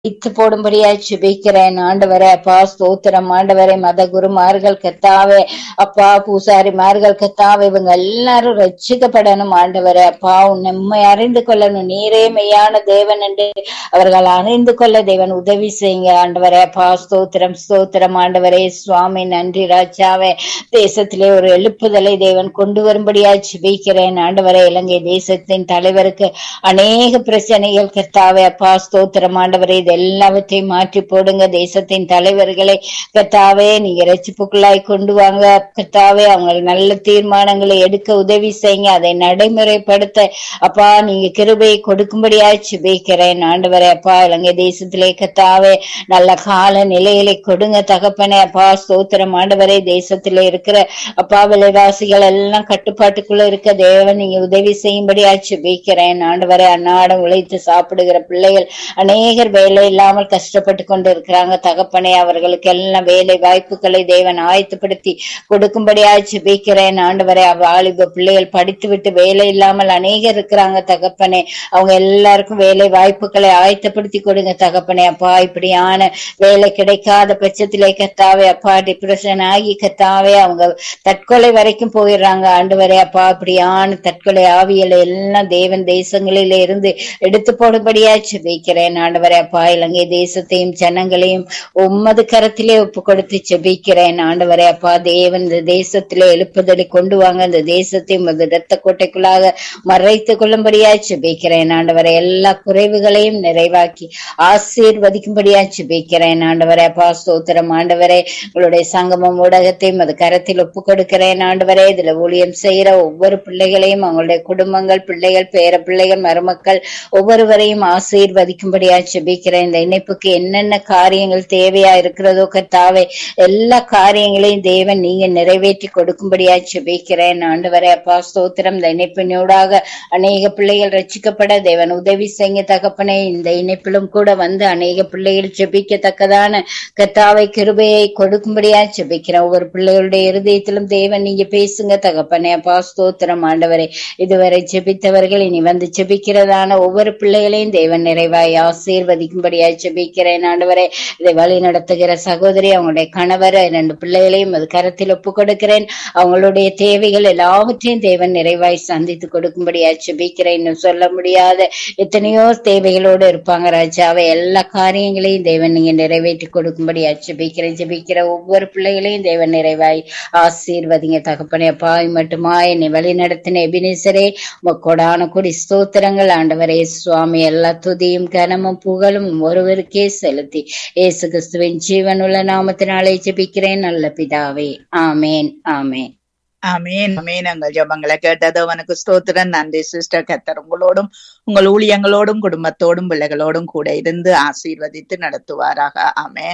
இத்து போடும்படியாய் சுபிக்கிறேன். ஆண்டவரே அப்பா ஸ்தோத்திரம். ஆண்டவரே மத குருமார்கள் கத்தாவே, அப்பா பூசாரிமார்கள் கத்தாவே, இவங்க எல்லாரும் ரட்சிக்கப்படணும். ஆண்டவரே அப்பா உண்மை அறிந்து கொள்ளணும். நீரே மெய்யான தேவன் என்று அவர்கள் அறிந்து கொள்ள தேவன் உதவி செய்யுங்க. ஆண்டவரே அப்பா ஸ்தோத்திரம் ஸ்தோத்திரம். ஆண்டவரே சுவாமி நன்றி ராஜாவே. தேசத்திலே ஒரு எழுப்புதலை தேவன் கொண்டு வரும்படியாய் சுபிக்கிறேன். ஆண்டவரே இலங்கை தேசத்தின் தலைவருக்கு அநேக பிரச்சனைகள் கத்தாவே அப்பா ஸ்தோத்திரம். ஆண்டவரே எல்லாவற்றையும் மாற்றி போடுங்க. தேசத்தின் தலைவர்களை கர்த்தாவே நீங்க ரட்சிப்புக்குள்ளாய் கொண்டு வாங்க. கர்த்தாவே அவங்க நல்ல தீர்மானங்களை எடுக்க உதவி செய்யுங்க. அதை நடைமுறைப்படுத்த அப்பா நீங்க கிருபையை கொடுக்கும்படியாய் சுபிக்கிறேன். ஆண்டவரே அப்பா இலங்கை தேசத்திலே கர்த்தாவே நல்ல கால நிலைகளை கொடுங்க தகப்பனே அப்பா ஸ்தோத்திரம். ஆண்டவரே தேசத்திலே இருக்கிற அப்பா விலைவாசிகள் எல்லாம் கட்டுப்பாட்டுக்குள்ள இருக்க தேவன் நீங்க உதவி செய்யும்படியாய் சுபிக்கிறேன். ஆண்டவரே அன்னாடம் உழைத்து சாப்பிடுகிற பிள்ளைகள் அநேகர் வேலை இல்லாமல் கஷ்டப்பட்டு கொண்டு இருக்கிறாங்க தகப்பனே. அவர்களுக்கு எல்லாம் வேலை வாய்ப்புகளை தேவன் ஆயத்தப்படுத்தி கொடுக்கும்படியாய் ஜெபிக்கிறேன். ஆண்டவரே வாலிப பிள்ளைகள் படித்து விட்டு வேலை இல்லாமல் அநேகர் இருக்கிறாங்க தகப்பனே. அவங்க எல்லாருக்கும் வேலை வாய்ப்புகளை ஆயத்தப்படுத்தி கொடுங்க தகப்பனே. அப்பா இப்படியான வேலை கிடைக்காத பட்சத்திலே கத்தாவே அப்பா டிப்ரெஷன் ஆகி கத்தாவே அவங்க தற்கொலை வரைக்கும் போயிடுறாங்க. ஆண்டவரே அப்பா இப்படியான தற்கொலை ஆவியலை எல்லாம் தேவன் தேசங்களில இருந்து எடுத்து போடும்படியாய் ஜெபிக்கிறேன். ஆண்டவரே அப்பா இலங்கை தேசத்தையும் ஜனங்களையும் உம்மது கரத்திலே ஒப்பு கொடுத்து ஜெபிக்கிறேன். ஆண்டவரே அப்பா தேவன் இந்த தேசத்திலே எழுப்புதலை கொண்டு வாங்க. இந்த தேசத்தை உமது இரத்த கோட்டைக்குள்ளாக மறைத்து கொள்ளும்படியாய் ஜெபிக்கிறேன். ஆண்டவரே எல்லா குறைவுகளையும் நிறைவாக்கி ஆசீர்வதிக்கும்படியாய் ஜெபிக்கிறேன். ஆண்டவரே அப்பா ஸ்தோத்திரம். ஆண்டவரே உங்களுடைய சங்கமம் ஊடகத்தையும் அது கரத்தில் ஒப்பு கொடுக்கிறேன். ஆண்டவரே இதுல ஊழியம் செய்யற ஒவ்வொரு பிள்ளைகளையும் அவங்களுடைய குடும்பங்கள் பிள்ளைகள் பேர பிள்ளைகள் மருமக்கள் ஒவ்வொருவரையும் ஆசீர்வதிக்கும்படியாய் ஜெபிக்கிறேன். இந்த இணைப்புக்கு என்னென்ன காரியங்கள் தேவையா இருக்கிறதோ கர்த்தாவே எல்லா காரியங்களையும் தேவன் நீங்க நிறைவேற்றி கொடுக்கும்படியாய் ஜெபிக்கிறேன். ஆண்டவரே அப்பா ஸ்தோத்திரம். இந்த இணைப்பினூடாக அநேக பிள்ளைகள் ரட்சிக்கப்பட தேவன் உதவி செய்ய தகப்பனே. இந்த இணைப்பிலும் கூட வந்து அநேக பிள்ளைகள் ஜெபிக்கத்தக்கதான கர்த்தாவை கிருபையை கொடுக்கும்படியாய் ஜெபிக்கிறேன். ஒவ்வொரு பிள்ளைகளுடைய இருதயத்திலும் தேவன் நீங்க பேசுங்க தகப்பனே. அப்பா ஸ்தோத்திரம். ஆண்டவரே இதுவரை ஜெபித்தவர்கள் இனி வந்து ஜெபிக்கிறதான ஒவ்வொரு பிள்ளைகளையும் தேவன் நிறைவாய் ஆசீர்வதிக்கும்படியாய் ஜெபிக்கிறேன். ஆண்டவரே இதை வழி நடத்துகிற சகோதரி அவங்களுடைய கணவர் 2 பிள்ளைகளையும் அது கரத்தில் ஒப்பு கொடுக்கிறேன். அவங்களுடைய தேவைகள் எல்லாவற்றையும் தேவன் நிறைவாய் சந்தித்து கொடுக்கும்படியாய் ஜெபிக்கிறேன். இன்னும் சொல்ல முடியாத எத்தனையோ தேவைகளோடு இருப்பாங்க ராஜாவை. எல்லா காரியங்களையும் தேவன் நீங்க நிறைவேற்றி கொடுக்கும்படியாய் ஜெபிக்கிறேன். ஜெபிக்கிற ஒவ்வொரு பிள்ளைகளையும் தேவன் நிறைவாய் ஆசீர்வதிங்க தகப்பனே. அப்பாய் மட்டுமா என்னை வழி நடத்தின எபினேசரே கொடான கொடி ஸ்தோத்திரங்கள். ஆண்டவரே சுவாமி எல்லா துதியும் கனமும் புகழும் ஒருவருக்கே செலுத்தி இயேசு கிறிஸ்துவின் ஜீவனுள்ள நாமத்தினாலே ஜெபிக்கிறேன் நல்ல பிதாவே. ஆமேன் ஆமேன் ஆமேன் ஆமேன். எங்கள் ஜெபங்களை கேட்டது அவனுக்கு ஸ்தோத்திரம். நன்றி சிஸ்டர். கர்த்தர் உங்களோடும் உங்கள் ஊழியங்களோடும் குடும்பத்தோடும் பிள்ளைகளோடும் கூட இருந்து ஆசீர்வதித்து நடத்துவாராக. ஆமேன்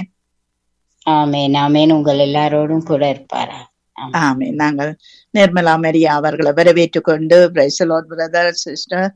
ஆமேன் ஆமேன். உங்கள் எல்லாரோடும் கூட இருப்பாரா. ஆமேன். நாங்கள் நிர்மலா மரியா அவர்களை வரவேற்றுக் கொண்டு praise the Lord brother sister.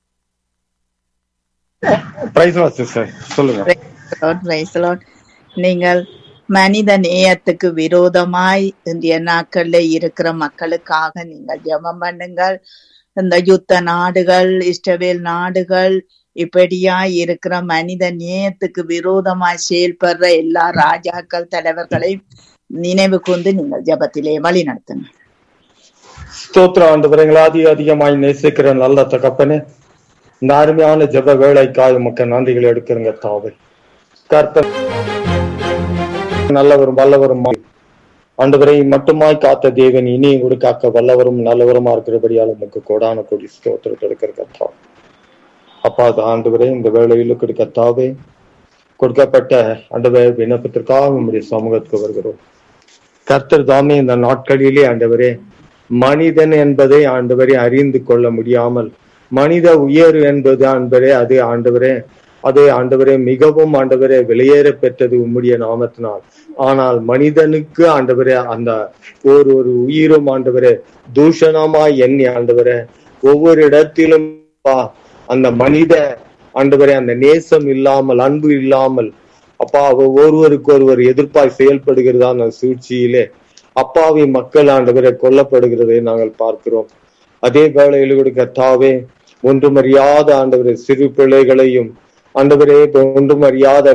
Praise the Lord sister சொல்லுங்க. Praise the Lord. நீங்கள் மனித நேயத்துக்கு விரோதமாய் இந்திய நாட்கள்ல இருக்கிற மக்களுக்காக நீங்கள் ஜெபம் பண்ணுங்கள். இந்த யுத்த நாடுகள் இஸ்ரவேல் நாடுகள் இப்படியா இருக்கிற மனித நேயத்துக்கு விரோதமாய் செயல்படுற எல்லா ராஜாக்கள் தலைவர்களை நினைவு கொண்டு நீங்கள் ஜெபத்திலே வழி நடத்துங்க. ஸ்தோத்திரம் ஆண்டவரே. அதிகமாய் நேசிக்கிற நல்ல தகப்பனே, இந்த அருமையான ஜெப வேலைக்காக மக்கள் நன்றிகளை எடுக்கிறங்க தாவே. கர்த்தர் நல்லவரும் வல்லவரும் ஆண்டவரை மட்டுமாய் காத்த தேவன் இனியும் கூட காக்க வல்லவரும் நல்லவருமா இருக்கிறபடியால் உமக்கு கோடான கோடி ஸ்தோத்திரத்தை எடுக்கிற கத்தா. அப்பா ஆண்டவரே இந்த வேலையில கத்தாவே கொடுக்கப்பட்ட ஆண்டவரே விண்ணப்பத்திற்காக நம்முடைய சமூகத்துக்கு வருகிறோம். கர்த்தர் தாமே இந்த நாட்களிலே ஆண்டவரே மனிதன் என்பதை ஆண்டவரே அறிந்து கொள்ள முடியாமல் மனித உயர்வு என்பது ஆண்டவரே அது ஆண்டவரே மிகவும் ஆண்டவரே வெளியேற பெற்றது உம்முடைய நாமத்தினால். ஆனால் மனிதனுக்கு ஆண்டவரே அந்த ஒரு உயிரும் ஆண்டவரே தூஷணமாய் எண்ணி ஆண்டவரே ஒவ்வொரு இடத்திலும் அந்த மனித ஆண்டவரே அந்த நேசம் இல்லாமல் அன்பு இல்லாமல் அப்பா ஒருவருக்கு ஒருவர் எதிர்ப்பாய் செயல்படுகிறதான சூழ்ச்சியிலே அப்பாவி மக்கள் ஆண்டவரை கொல்லப்படுகிறதை நாங்கள் பார்க்கிறோம். அதே வேளையில் கர்த்தாவே ஒன்றுமறியாத ஆண்டவரை சிறு பிள்ளைகளையும் ஆண்டவரே ஒன்றும் அறியாத